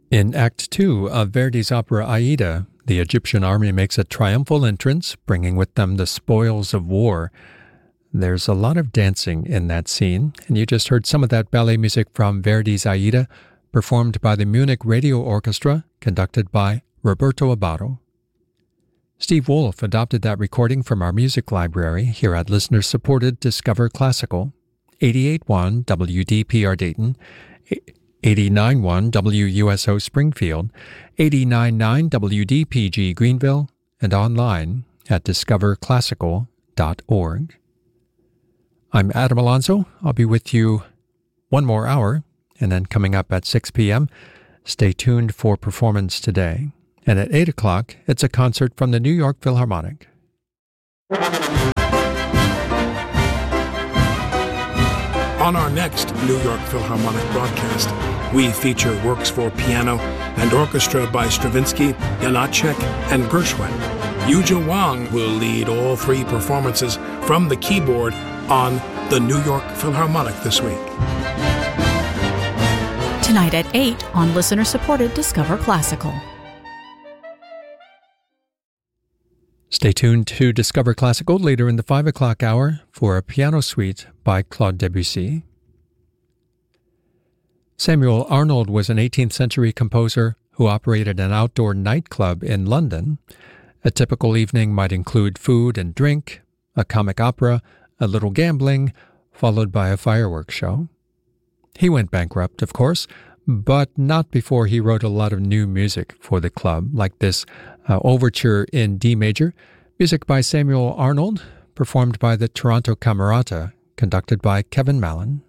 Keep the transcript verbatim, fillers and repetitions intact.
In Act Two of Verdi's opera Aida, the Egyptian army makes a triumphal entrance, bringing with them the spoils of war. There's a lot of dancing in that scene, and you just heard some of that ballet music from Verdi's Aida, performed by the Munich Radio Orchestra, conducted by Roberto Abbado. Steve Wolf adopted that recording from our music library here at listener-supported Discover Classical, eighty-eight point one W D P R Dayton, eighty-nine point one W U S O Springfield, eighty-nine point nine W D P G Greenville, and online at discover classical dot org. I'm Adam Alonso. I'll be with you one more hour, and then coming up at six p.m., stay tuned for Performance Today. And at eight o'clock, it's a concert from the New York Philharmonic. On our next New York Philharmonic broadcast, we feature works for piano and orchestra by Stravinsky, Janacek, and Gershwin. Yuja Wang will lead all three performances from the keyboard on the New York Philharmonic this week. Tonight at eight on listener-supported Discover Classical. Stay tuned to Discover Classical later in the five o'clock hour for a piano suite by Claude Debussy. Samuel Arnold was an eighteenth century composer who operated an outdoor nightclub in London. A typical evening might include food and drink, a comic opera, a little gambling, followed by a fireworks show. He went bankrupt, of course, but not before he wrote a lot of new music for the club, like this uh, overture in D major, music by Samuel Arnold, performed by the Toronto Camerata, conducted by Kevin Mallon.